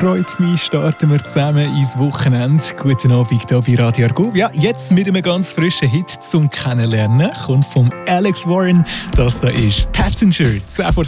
freut mich, starten wir zusammen ins Wochenende. Guten Abend hier bei Radio Argo. Ja, jetzt mit einem ganz frischen Hit zum Kennenlernen. Kommt von Alex Warren. Das da ist Passenger. 10 vor